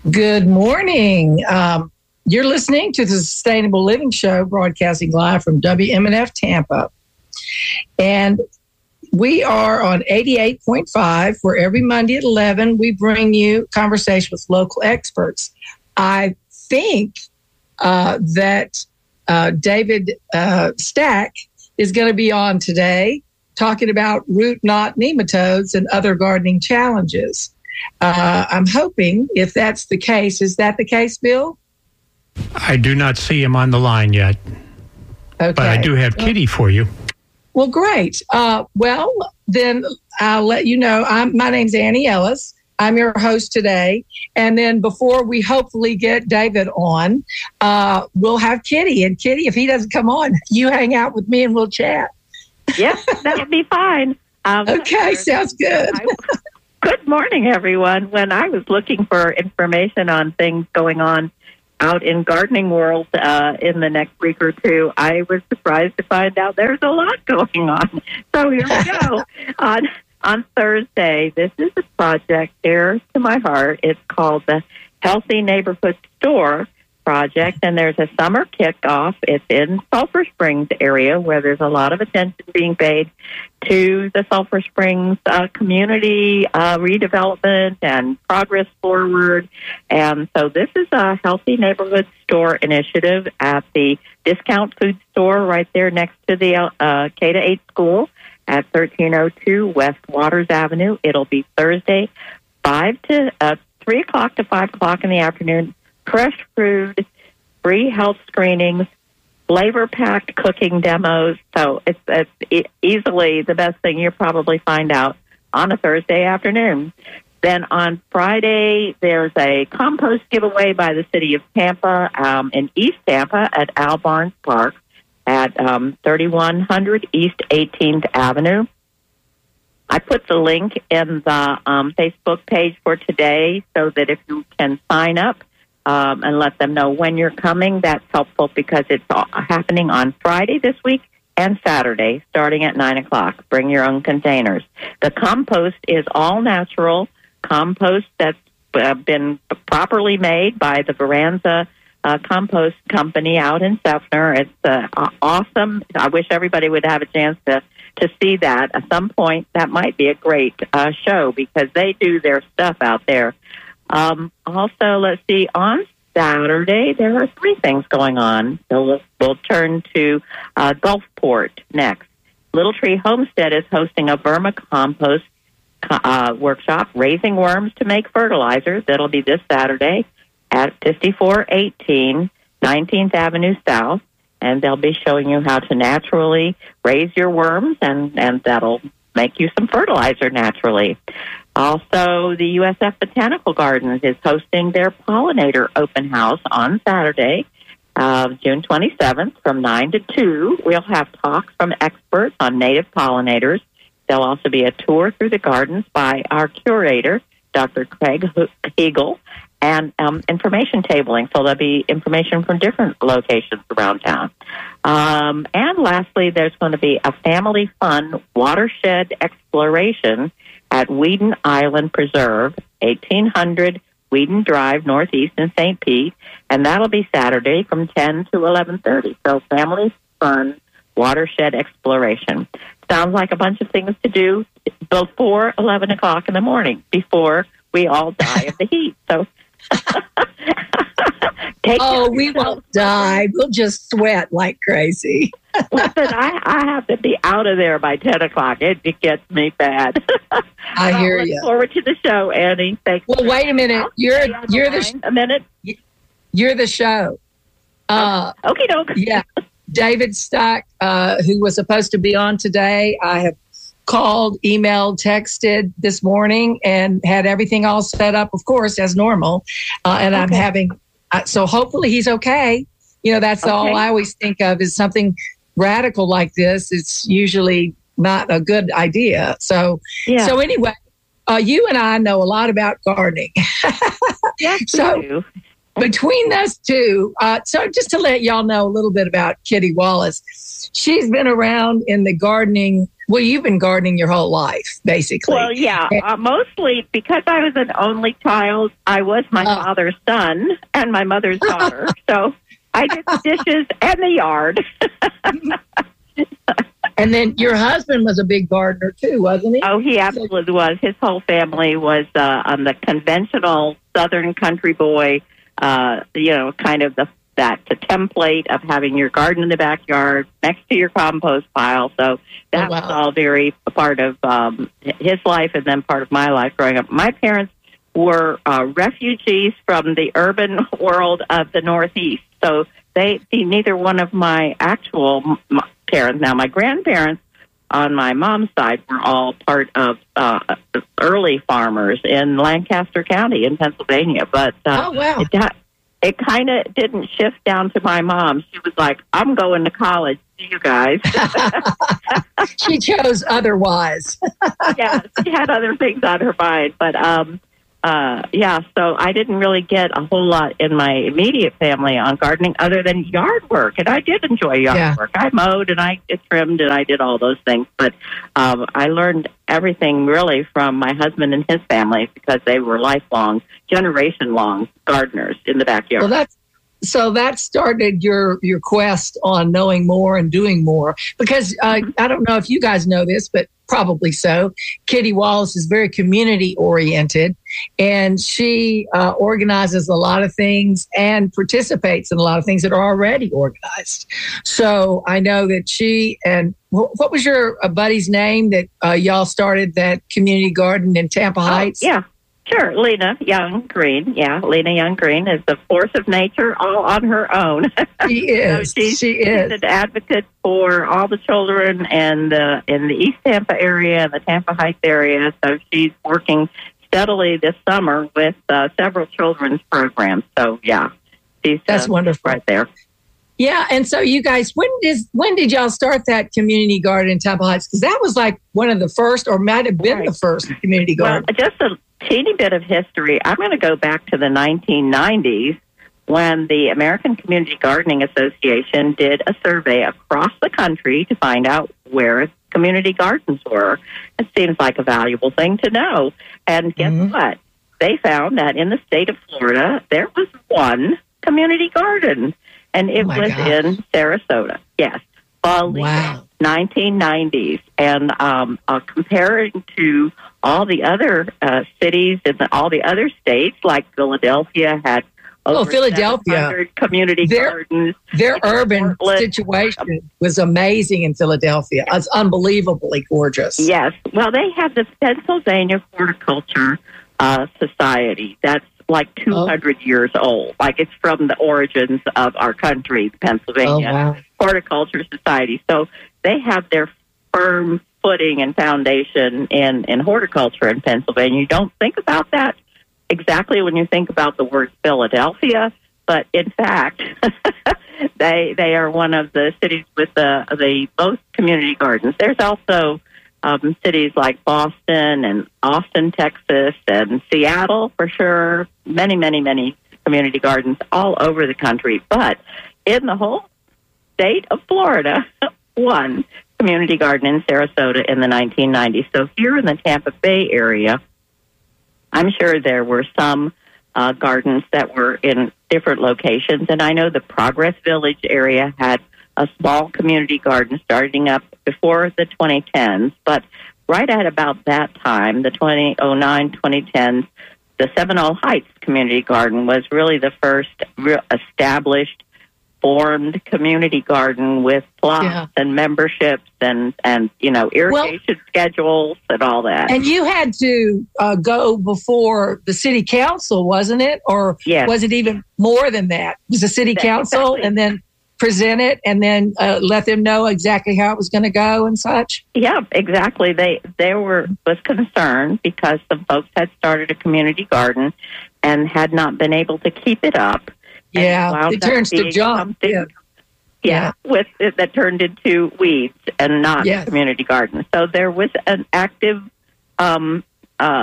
Good morning. You're listening to the Sustainable Living Show, broadcasting live from WMNF Tampa. And we are on 88.5, where every Monday at 11, we bring you conversation with local experts. I think that David Stack is going to be on today talking about root knot nematodes and other gardening challenges. I'm hoping, if that's the case, is that the case, Bill? I do not see him on the line yet. Okay. But I do have Kitty for you. Well, great. Well, then I'll let you know. My name's Annie Ellis. I'm your host today. And then before we hopefully get David on, we'll have Kitty. And Kitty, if he doesn't come on, you hang out with me and we'll chat. Yes, that would be fine. Okay, sounds good. Good morning, everyone. When I was looking for information on things going on out in gardening world in the next week or two, I was surprised to find out there's a lot going on. So here we go. On Thursday, this is a project dear to my heart. It's called the Healthy Neighborhood Store Project, and there's a summer kickoff. It's in Sulphur Springs area, where there's a lot of attention being paid to the Sulphur Springs community redevelopment and progress forward. And so this is a Healthy Neighborhood Store initiative at the Discount Food Store right there next to the K-8 school at 1302 West Waters Avenue. It'll be Thursday, 3 o'clock to 5 o'clock in the afternoon. Fresh food, free health screenings, flavor-packed cooking demos. So it's easily the best thing you'll probably find out on a Thursday afternoon. Then on Friday, there's a compost giveaway by the city of Tampa in East Tampa at Al Barnes Park at 3100 East 18th Avenue. I put the link in the Facebook page for today so that if you can sign up, and let them know when you're coming. That's helpful because it's happening on Friday this week and Saturday, starting at 9 o'clock. Bring your own containers. The compost is all natural compost that's been properly made by the Veranza Compost Company out in Seffner. It's awesome. I wish everybody would have a chance to see that. At some point, that might be a great show because they do their stuff out there. Also, let's see, on Saturday, there are 3 things going on. So we'll turn to Gulfport next. Little Tree Homestead is hosting a vermicompost workshop, raising worms to make fertilizer. That'll be this Saturday at 5418 19th Avenue South. And they'll be showing you how to naturally raise your worms, and that'll make you some fertilizer naturally. Also, the USF Botanical Gardens is hosting their pollinator open house on Saturday, June 27th from 9 to 2. We'll have talks from experts on native pollinators. There'll also be a tour through the gardens by our curator, Dr. Craig Hegel, and information tabling. So there'll be information from different locations around town. And lastly, there's going to be a family fun watershed exploration at Whedon Island Preserve, 1800 Whedon Drive, Northeast in St. Pete, and that'll be Saturday from 10 to 11:30. So family fun watershed exploration. Sounds like a bunch of things to do before 11 o'clock in the morning, before we all die of the heat. So we won't die. We'll just sweat like crazy. Listen, I have to be out of there by 10 o'clock. It gets me bad. I hear you. Look forward to the show, Annie. Thanks. Well, wait a minute. You're a minute. You're the show. Okie doke. Yeah. David Stack, who was supposed to be on today, I have called, emailed, texted this morning and had everything all set up, of course, as normal. And I'm having, so hopefully he's okay. You know, that's all I always think of is something radical like this. It's usually not a good idea. So, so anyway, you and I know a lot about gardening. Yes, so we do. Between us two, so just to let y'all know a little bit about Kitty Wallace, she's been around in the gardening Well, you've been gardening your whole life, basically. Well, yeah, mostly because I was an only child. I was my father's son and my mother's daughter. So I did the dishes and the yard. And then your husband was a big gardener too, wasn't he? Oh, he absolutely was. His whole family was on the conventional Southern country boy, kind of the template of having your garden in the backyard next to your compost pile. So that was all very a part of his life and then part of my life growing up. My parents were refugees from the urban world of the Northeast. So neither one of my actual parents, now my grandparents on my mom's side were all part of early farmers in Lancaster County in Pennsylvania. But it kind of didn't shift down to my mom. She was like, I'm going to college. See you guys. She chose otherwise. Yeah, she had other things on her mind. But, so I didn't really get a whole lot in my immediate family on gardening other than yard work. And I did enjoy yard work. I mowed and I trimmed and I did all those things. But I learned everything really from my husband and his family because they were lifelong, generation-long gardeners in the backyard. Well, so that started your quest on knowing more and doing more. Because I don't know if you guys know this, but probably so. Kitty Wallace is very community oriented, and she organizes a lot of things and participates in a lot of things that are already organized. So I know that she and what was your buddy's name that y'all started that community garden in Tampa Heights? Yeah. Sure, Lena Young Green. Yeah, Lena Young Green is a force of nature all on her own. She is. She's an advocate for all the children and in the East Tampa area and the Tampa Heights area. So she's working steadily this summer with several children's programs. So yeah, that's wonderful right there. Yeah, and so you guys, when did y'all start that community garden in Tampa Heights? Because that was like one of the first, or might have been the first community garden. Well, just a teeny bit of history. I'm going to go back to the 1990s when the American Community Gardening Association did a survey across the country to find out where community gardens were. It seems like a valuable thing to know. And guess what? They found that in the state of Florida, there was one community garden. And it was in Sarasota. Yes. Wow. 1990s. And comparing to all the other cities and all the other states, like Philadelphia had over Philadelphia community gardens. Their urban situation was amazing in Philadelphia. It's unbelievably gorgeous. Yes. Well, they have the Pennsylvania Horticulture Society. That's like 200 years old. Like it's from the origins of our country, Pennsylvania Horticulture Society. So they have their firm footing and foundation in horticulture in Pennsylvania. You don't think about that exactly when you think about the word Philadelphia, but in fact, they are one of the cities with the most community gardens. There's also cities like Boston and Austin, Texas, and Seattle, for sure. Many, many, many community gardens all over the country. But in the whole state of Florida, one community garden in Sarasota in the 1990s. So here in the Tampa Bay area, I'm sure there were some gardens that were in different locations. And I know the Progress Village area had a small community garden starting up before the 2010s, but right at about that time, the 2009, 2010s, the Seminole Heights Community Garden was really the first established, formed community garden with plots and memberships and irrigation schedules and all that. And you had to go before the city council, wasn't it? Or was it even more than that? It was the city council and then present it and then let them know exactly how it was going to go and such? Yeah, exactly. They was concerned because some folks had started a community garden and had not been able to keep it up. Yeah, it turns to junk. That turned into weeds and not community gardens. So there was an active concern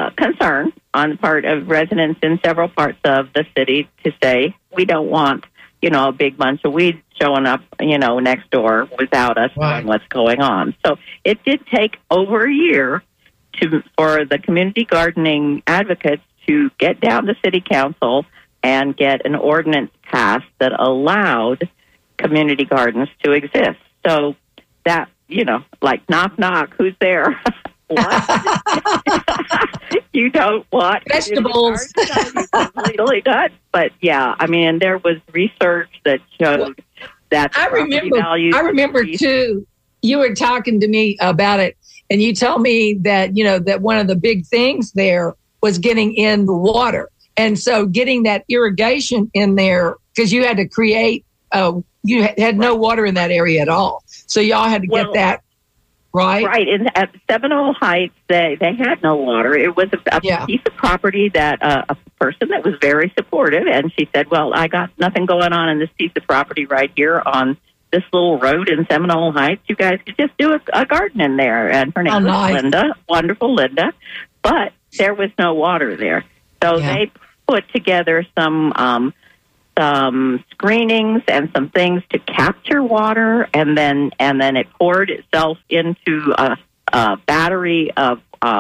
on the part of residents in several parts of the city to say, we don't want a big bunch of weeds showing up, next door without us knowing what's going on. So it did take over a year for the community gardening advocates to get down to city council and get an ordinance passed that allowed community gardens to exist. So that, like knock, knock, who's there? What? You don't want vegetables. Legally done. But yeah, I mean, there was research that showed that I remember too, you were talking to me about it, and you told me that, that one of the big things there was getting in the water. And so getting that irrigation in there, because you had to create, you had no water in that area at all. So y'all had to get that. Right. At Seminole Heights, they had no water. It was a piece of property that a person that was very supportive, and she said, well, I got nothing going on in this piece of property right here on this little road in Seminole Heights. You guys could just do a garden in there. And her name was Linda, wonderful Linda. But there was no water there. So they put together some screenings and some things to capture water, and then it poured itself into a battery of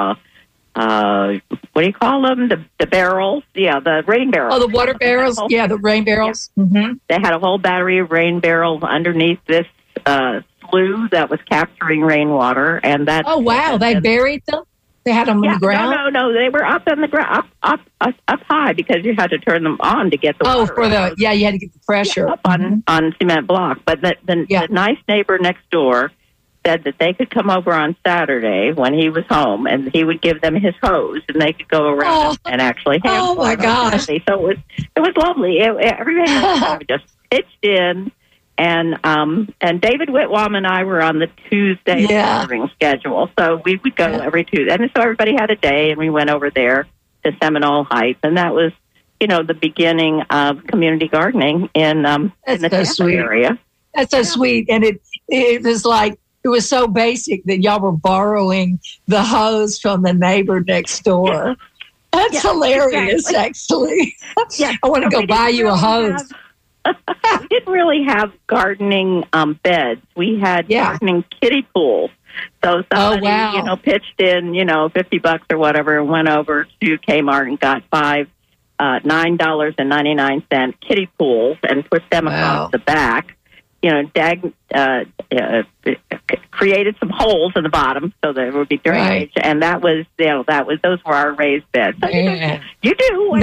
what do you call them? The barrels? Yeah, the rain barrels. Oh, the water barrels? Yeah, the rain barrels. Yeah. Mm-hmm. They had a whole battery of rain barrels underneath this slough that was capturing rainwater, and that. Oh wow! They buried them. They had them on the ground? No. They were up on the ground, up high, because you had to turn them on to get the water. You had to get the pressure. Up on cement block. But the nice neighbor next door said that they could come over on Saturday when he was home, and he would give them his hose, and they could go around and actually handle it. Oh, my gosh. So it was lovely. Everybody just pitched in. And David Whitwam and I were on the Tuesday gathering schedule, so we would go every Tuesday. And so everybody had a day, and we went over there to Seminole Heights, and that was, the beginning of community gardening in the Tampa area. That's so sweet, and it was like it was so basic that y'all were borrowing the hose from the neighbor next door. That's hilarious, actually. I want to go buy you a hose. We didn't really have gardening beds. We had gardening kiddie pools. So somebody, pitched in, $50 or whatever, and went over to Kmart and got $9.99 kiddie pools and put them across the back. Created some holes in the bottom so there would be drainage, and those were our raised beds. So you do,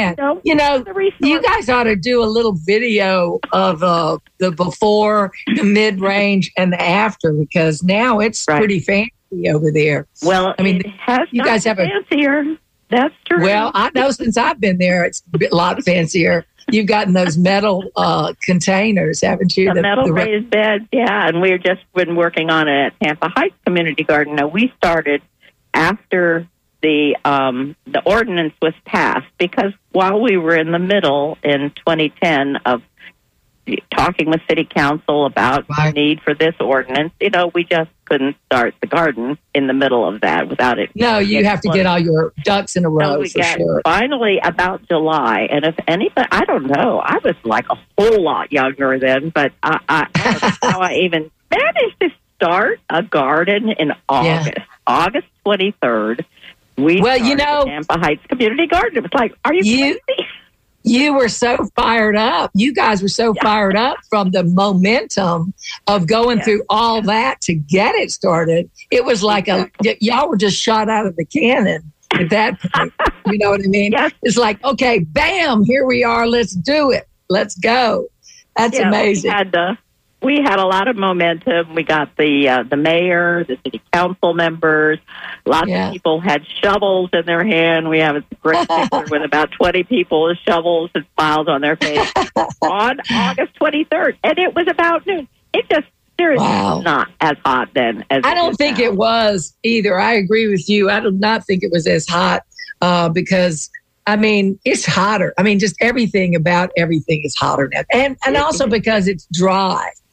you guys ought to do a little video of the before, the mid-range, and the after, because now it's pretty fancy over there. Well, I mean, you guys have fancier. That's true. Well, I know since I've been there, it's a lot fancier. You've gotten those metal containers, haven't you? The metal raised beds, and we've just been working on it at Tampa Heights Community Garden. Now, we started after the ordinance was passed, because while we were in the middle in 2010 of talking with City Council about the need for this ordinance, we just couldn't start the garden in the middle of that without it. No, you have to get all your ducks in a row, for sure. Finally, about July, and if anybody, I don't know, I was like a whole lot younger then, but I don't know how I even managed to start a garden in August. August 23rd, we started the Tampa Heights Community Garden. It was like, are you crazy? You were so fired up. You guys were so fired up from the momentum of going through all that to get it started. It was like y'all were just shot out of the cannon at that point. You know what I mean? Yes. It's like, okay, bam, here we are. Let's do it. Let's go. That's amazing. We had a lot of momentum. We got the mayor, the city council members. Lots of people had shovels in their hand. We have a great picture with about 20 people with shovels and smiles on their face on August 23rd. And it was about noon. It just seriously was not as hot then as I don't think it was either. I agree with you. I do not think it was as hot because it's hotter. Just everything about everything is hotter now. And also because it's dry.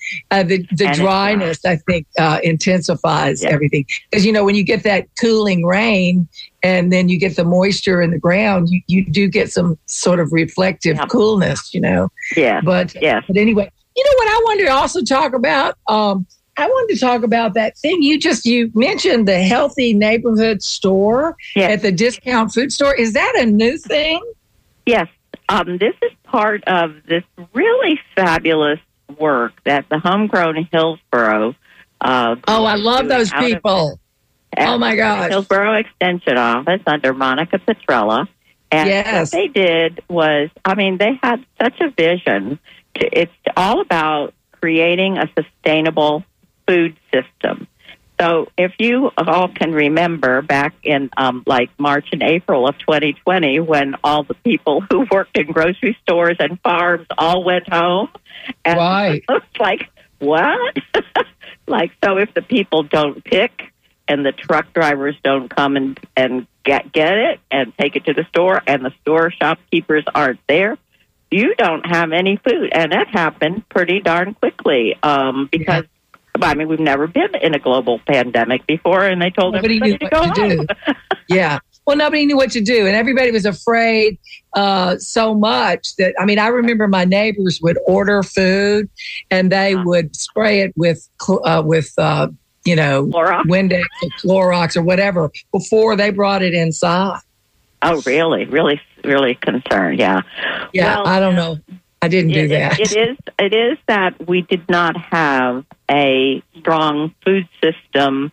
The dryness, I think, intensifies everything. Because, when you get that cooling rain and then you get the moisture in the ground, you do get some sort of reflective coolness, Yeah. But anyway, you know what I wanted to also talk about? I wanted to talk about that thing you mentioned, the healthy neighborhood store at the discount food store. Is that a new thing? Yes. This is part of this really fabulous work that the Homegrown Hillsborough. I love those people. Oh my gosh. Hillsborough Extension Office under Monica Petrella. And what they did was, they had such a vision. It's all about creating a sustainable food system. So if you all can remember back in March and April of 2020, when all the people who worked in grocery stores and farms all went home, and it was like, what? So if the people don't pick and the truck drivers don't come and get it and take it to the store, and the store shopkeepers aren't there, you don't have any food. And that happened pretty darn quickly because we've never been in a global pandemic before, and they told everybody to go home. Yeah. Well, nobody knew what to do, and everybody was afraid so much that, I remember my neighbors would order food, and they would spray it with Clorox? Windex or Clorox or whatever before they brought it inside. Oh, really? Really, really concerned, yeah. Yeah, well, I don't know. I didn't do that. It is that we did not have a strong food system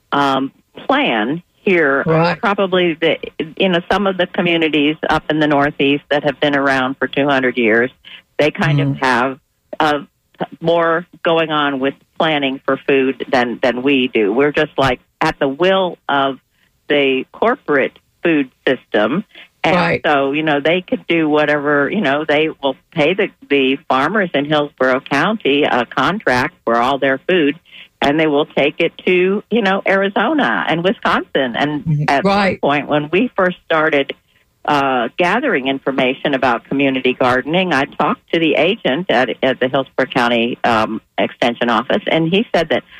plan here. Right. Probably some of the communities up in the Northeast that have been around for 200 years, they kind of have more going on with planning for food than we do. We're just at the will of the corporate food system. And so, they could do whatever, they will pay the farmers in Hillsborough County a contract for all their food, and they will take it to, Arizona and Wisconsin. And at one point, when we first started gathering information about community gardening, I talked to the agent at the Hillsborough County Extension Office, and he said that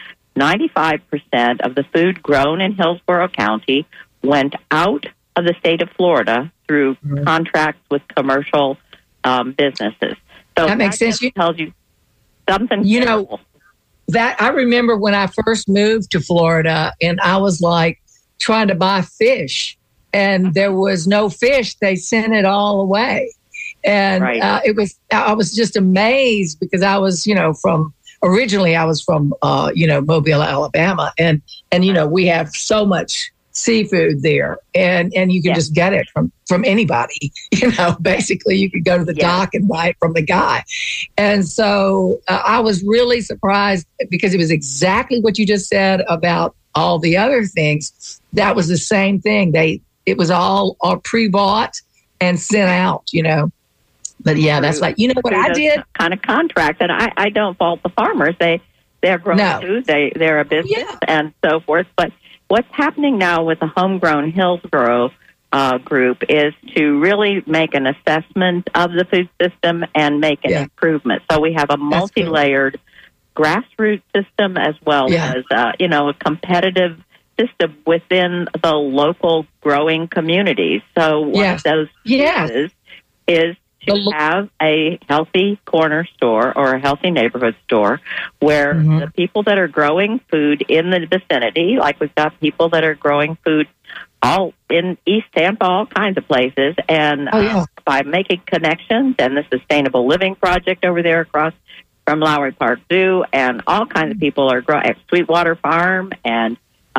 95% of the food grown in Hillsborough County went out of the state of Florida through contracts with commercial businesses. So that makes sense. Tells you something. That I remember when I first moved to Florida, and I was trying to buy fish, and there was no fish. They sent it all away, and I was just amazed because I was originally I was from Mobile, Alabama, and we have so much seafood there, and you can just get it from anybody. Basically you could go to the dock and buy it from the guy. And so I was really surprised because it was exactly what you just said about all the other things. That was the same thing. It was all pre-bought and sent out, But that's what I did. Kind of contract, and I don't fault the farmers. They're growing food. They're a business and so forth. But what's happening now with the Homegrown Hillsborough group is to really make an assessment of the food system and make an improvement. So we have a multi-layered grassroots system as well as a competitive system within the local growing communities. So one of those pieces is to have a healthy corner store or a healthy neighborhood store where the people that are growing food in the vicinity, we've got people that are growing food all in East Tampa, all kinds of places, and by making connections, and the Sustainable Living Project over there across from Lowry Park Zoo, and all kinds of people are growing at Sweetwater Farm, and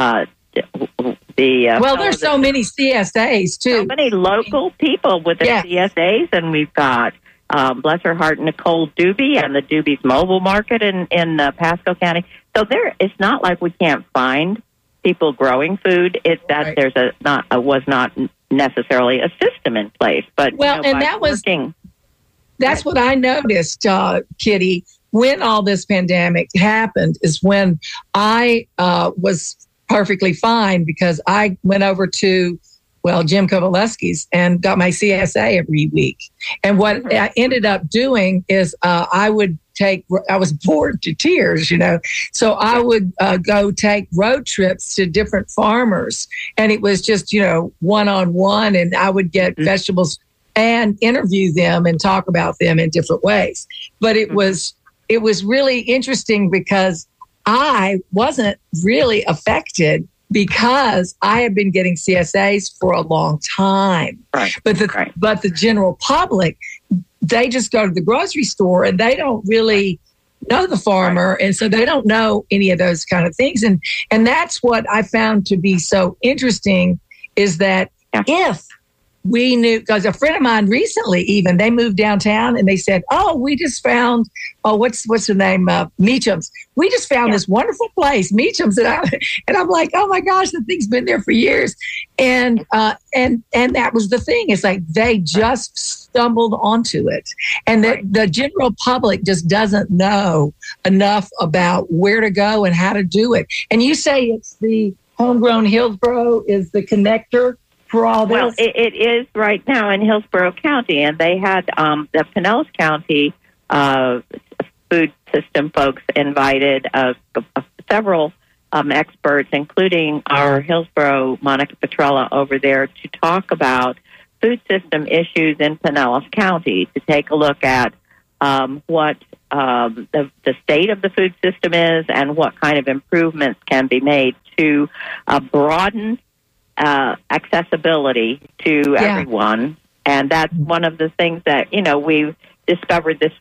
there's so many CSAs too. So many local people with the CSAs, and we've got bless her heart, Nicole Doobie and the Doobie's Mobile Market in Pasco County. So it's not like we can't find people growing food. It's that there's was not necessarily a system in place. But that's what I noticed, Kitty, when all this pandemic happened, is when I was perfectly fine because I went over to Jim Kovaleski's and got my CSA every week. And what I ended up doing is I would I was bored to tears, So I would go take road trips to different farmers, and it was just, one-on-one, and I would get vegetables and interview them and talk about them in different ways. But it was really interesting because I wasn't really affected because I had been getting CSAs for a long time. Right. But the general public, they just go to the grocery store and they don't really know the farmer. Right. And so they don't know any of those kind of things. And that's what I found to be so interesting is that if we knew, because a friend of mine recently, even they moved downtown and they said, "Oh, we just found, what's the name? Meacham's. We just found this wonderful place, Meacham's." And I'm like, "Oh my gosh, the thing's been there for years." And that was the thing. It's like they just stumbled onto it, and the general public just doesn't know enough about where to go and how to do it. And you say it's the Homegrown Hillsborough is the connector for all this? Well, it is right now in Hillsborough County, and they had the Pinellas County food system folks invited several experts, including our Hillsborough Monica Petrella over there, to talk about food system issues in Pinellas County, to take a look at what the state of the food system is and what kind of improvements can be made to broaden accessibility to everyone. And that's one of the things that, we've discovered this